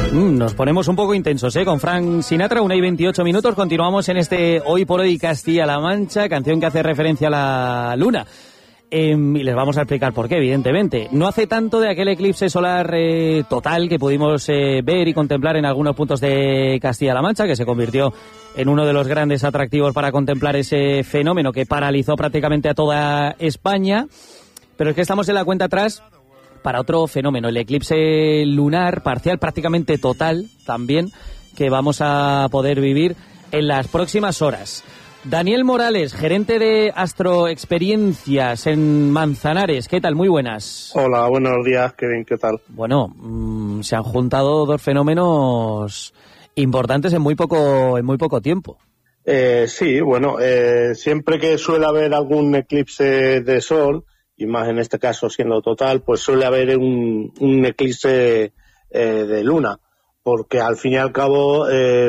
Nos ponemos un poco intensos, con Frank Sinatra, 1:28. Continuamos en este Hoy por Hoy Castilla-La Mancha, canción que hace referencia a la luna. Y les vamos a explicar por qué, evidentemente. No hace tanto de aquel eclipse solar total que pudimos ver y contemplar en algunos puntos de Castilla-La Mancha, que se convirtió en uno de los grandes atractivos para contemplar ese fenómeno que paralizó prácticamente a toda España. Pero es que estamos en la cuenta atrás para otro fenómeno, el eclipse lunar parcial, prácticamente total también, que vamos a poder vivir en las próximas horas. Daniel Morales, gerente de Astroexperiencias en Manzanares. ¿Qué tal? Muy buenas. Hola, buenos días, Kevin. ¿Qué tal? Bueno, se han juntado dos fenómenos importantes en muy poco tiempo. Sí, bueno, siempre que suele haber algún eclipse de sol, y más en este caso siendo total, pues suele haber un eclipse de luna, porque al fin y al cabo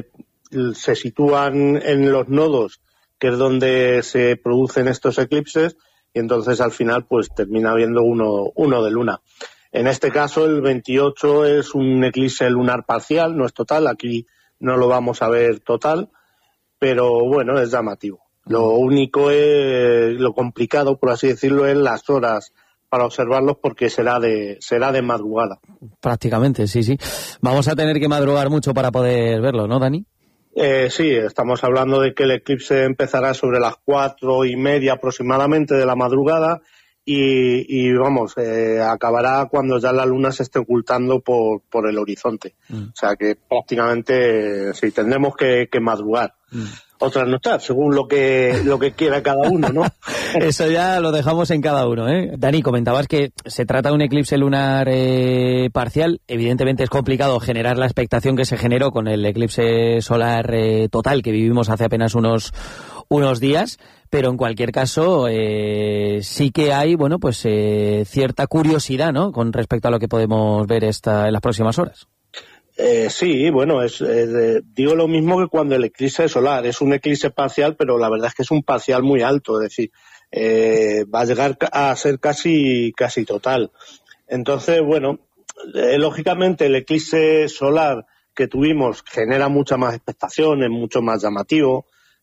se sitúan en los nodos, que es donde se producen estos eclipses, y entonces al final pues termina habiendo uno de luna. En este caso el 28 es un eclipse lunar parcial, no es total, aquí no lo vamos a ver total, pero bueno, es llamativo. Lo único lo complicado, por así decirlo, es las horas para observarlos, porque será de madrugada. Prácticamente, sí. Vamos a tener que madrugar mucho para poder verlo, ¿no, Dani? Sí, estamos hablando de que el eclipse empezará sobre las 4:30 aproximadamente de la madrugada y vamos, acabará cuando ya la luna se esté ocultando por el horizonte. O sea que prácticamente sí, tendremos que madrugar. O trasnochar, según lo que quiera cada uno, ¿no? Eso ya lo dejamos en cada uno, ¿eh? Dani, comentabas que se trata de un eclipse lunar parcial. Evidentemente es complicado generar la expectación que se generó con el eclipse solar total que vivimos hace apenas unos días, pero en cualquier caso sí que hay, bueno, pues cierta curiosidad, ¿no?, con respecto a lo que podemos ver en las próximas horas. Sí, bueno, digo lo mismo que cuando el eclipse solar. Es un eclipse parcial, pero la verdad es que es un parcial muy alto, es decir, va a llegar a ser casi total. Entonces, bueno, lógicamente el eclipse solar que tuvimos genera mucha más expectación, es mucho más llamativo.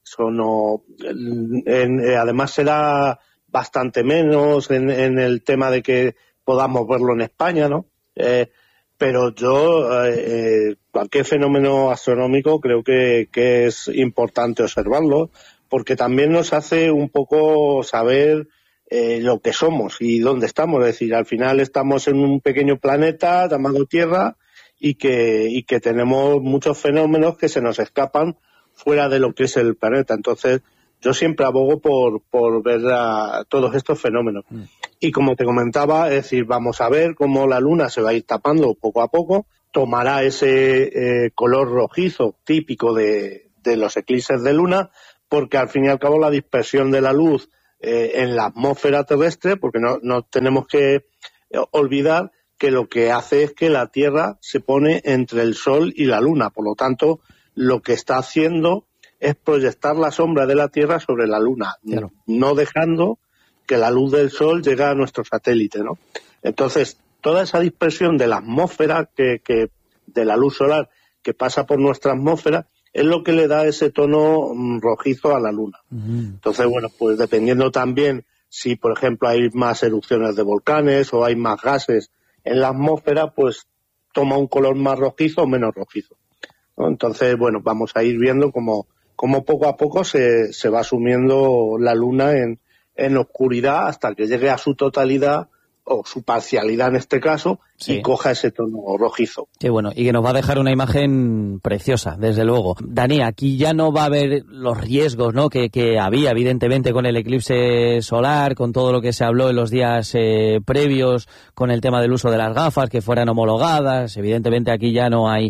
Además será bastante menos en el tema de que podamos verlo en España, ¿no? Pero yo, cualquier fenómeno astronómico creo que es importante observarlo, porque también nos hace un poco saber lo que somos y dónde estamos. Es decir, al final estamos en un pequeño planeta llamado Tierra y que tenemos muchos fenómenos que se nos escapan fuera de lo que es el planeta. Entonces, yo siempre abogo por ver todos estos fenómenos. Y como te comentaba, es decir, vamos a ver cómo la luna se va a ir tapando poco a poco, tomará ese color rojizo típico de los eclipses de luna, porque al fin y al cabo la dispersión de la luz en la atmósfera terrestre, porque no tenemos que olvidar que lo que hace es que la Tierra se pone entre el Sol y la Luna. Por lo tanto, lo que está haciendo es proyectar la sombra de la Tierra sobre la Luna, claro, no dejando que la luz del Sol llegue a nuestro satélite, ¿no? Entonces, toda esa dispersión de la atmósfera, de la luz solar que pasa por nuestra atmósfera, es lo que le da ese tono rojizo a la Luna. Entonces, bueno, pues dependiendo también si, por ejemplo, hay más erupciones de volcanes o hay más gases en la atmósfera, pues toma un color más rojizo o menos rojizo, ¿no? Entonces, bueno, vamos a ir viendo cómo poco a poco se va asumiendo la Luna en oscuridad hasta que llegue a su totalidad o su parcialidad en este caso, sí, y coja ese tono rojizo. Qué bueno, y que nos va a dejar una imagen preciosa, desde luego. Dani, aquí ya no va a haber los riesgos, ¿no?, que había evidentemente con el eclipse solar, con todo lo que se habló en los días previos, con el tema del uso de las gafas, que fueran homologadas. Evidentemente aquí ya no hay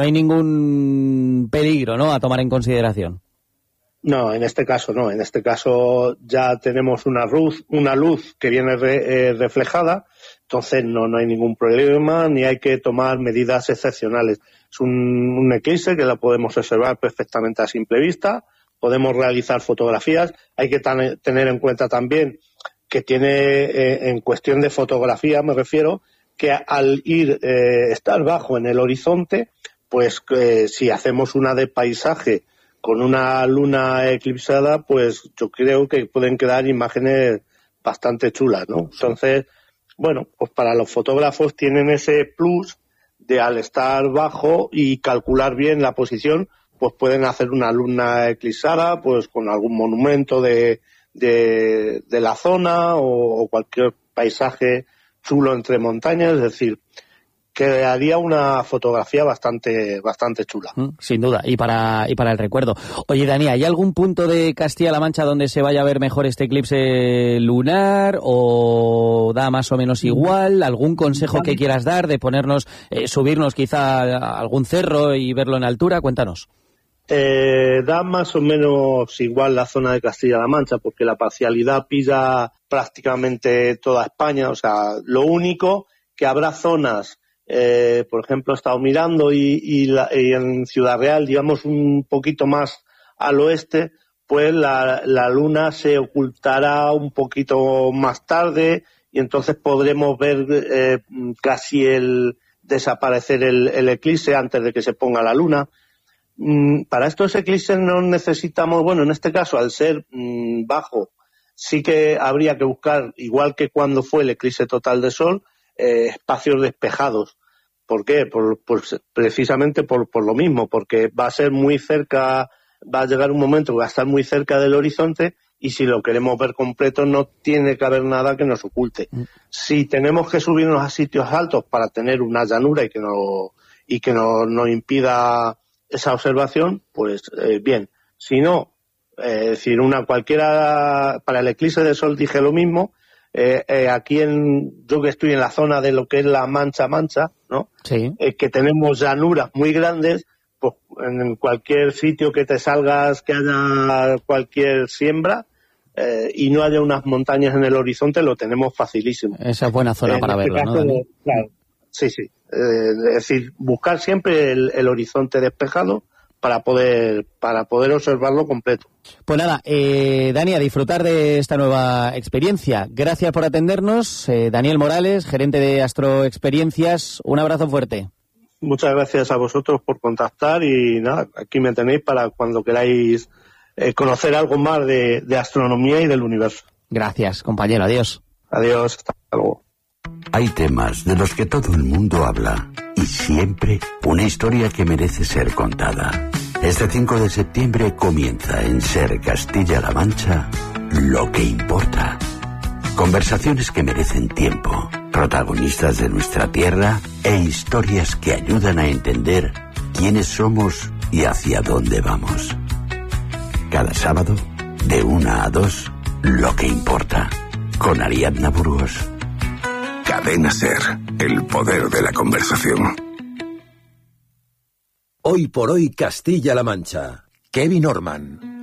ningún peligro, ¿no?, a tomar en consideración. No, en este caso no. En este caso ya tenemos una luz que viene reflejada, entonces no hay ningún problema ni hay que tomar medidas excepcionales. Es un eclipse que la podemos observar perfectamente a simple vista, podemos realizar fotografías. Hay que tener en cuenta también que tiene, en cuestión de fotografía me refiero, que al estar bajo en el horizonte, pues si hacemos una de paisaje con una luna eclipsada, pues yo creo que pueden quedar imágenes bastante chulas, ¿no? Entonces, bueno, pues para los fotógrafos tienen ese plus de, al estar bajo y calcular bien la posición, pues pueden hacer una luna eclipsada, pues con algún monumento de la zona o cualquier paisaje chulo entre montañas, es decir, quedaría una fotografía bastante chula. Sin duda, y para el recuerdo. Oye, Dani, ¿hay algún punto de Castilla-La Mancha donde se vaya a ver mejor este eclipse lunar o da más o menos igual? ¿Algún consejo que quieras dar de ponernos, subirnos quizá a algún cerro y verlo en altura? Cuéntanos. Da más o menos igual la zona de Castilla-La Mancha porque la parcialidad pilla prácticamente toda España. O sea, lo único que habrá zonas, por ejemplo, he estado mirando y en Ciudad Real, digamos un poquito más al oeste, pues la luna se ocultará un poquito más tarde y entonces podremos ver casi desaparecer el eclipse antes de que se ponga la luna. Para estos eclipses no necesitamos, bueno, en este caso, al ser bajo, sí que habría que buscar, igual que cuando fue el eclipse total de Sol, espacios despejados. ¿Por qué? Precisamente por lo mismo, porque va a ser muy cerca, va a llegar un momento que va a estar muy cerca del horizonte y si lo queremos ver completo no tiene que haber nada que nos oculte. Si tenemos que subirnos a sitios altos para tener una llanura y que nos impida esa observación, pues bien. Si no, es decir, cualquiera, para el eclipse de Sol dije lo mismo. Aquí yo que estoy en la zona de lo que es la Mancha, ¿no? Sí. Que tenemos llanuras muy grandes, pues en cualquier sitio que te salgas, que haya cualquier siembra y no haya unas montañas en el horizonte, lo tenemos facilísimo. Esa es buena zona para verlo, caso, ¿no? Claro, sí. Es decir, buscar siempre el horizonte despejado para poder observarlo completo. Pues nada, Dani, a disfrutar de esta nueva experiencia. Gracias por atendernos. Daniel Morales, gerente de Astroexperiencias, un abrazo fuerte. Muchas gracias a vosotros por contactar y nada, aquí me tenéis para cuando queráis conocer algo más de astronomía y del universo. Gracias, compañero. Adiós. Adiós, hasta luego. Hay temas de los que todo el mundo habla y siempre una historia que merece ser contada. Este 5 de septiembre comienza en Ser Castilla-La Mancha Lo que importa. Conversaciones que merecen tiempo, protagonistas de nuestra tierra e historias que ayudan a entender quiénes somos y hacia dónde vamos. Cada sábado, de 1 a 2, Lo que importa, con Ariadna Burgos. Cadena Ser, el poder de la conversación. Hoy por hoy Castilla-La Mancha. Kevin Orman.